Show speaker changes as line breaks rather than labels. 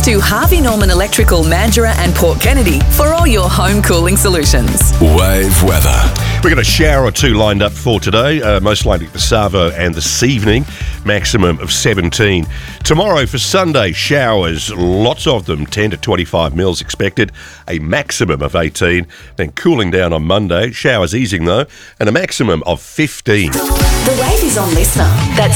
to Harvey Norman Electrical, Mandurah and Port Kennedy for all your home cooling solutions.
Wave weather.
We've got a shower or two lined up for today, most likely for Savo and this evening, maximum of 17. Tomorrow for Sunday, showers, lots of them, 10 to 25 mils expected, a maximum of 18. Then cooling down on Monday, showers easing though, and a maximum of 15.
The Wave is on Listener. That's